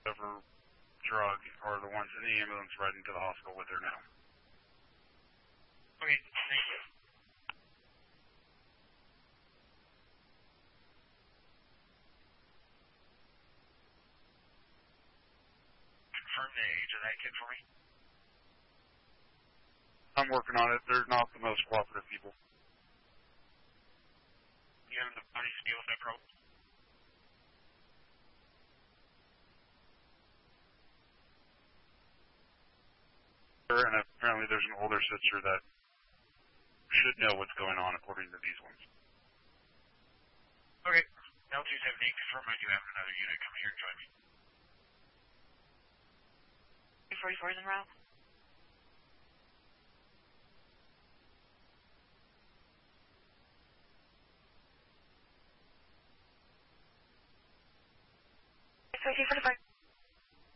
over drug are the ones in the ambulance riding to the hospital with her now. Okay, thank you. Confirm the age of that kid for me. I'm working on it. They're not the most cooperative people. You have the body to deal with that problem? And apparently there's an older sister that should know what's going on according to these ones. Okay. L278, confirm I do have another unit coming here to join me. 244 is en route. So 245.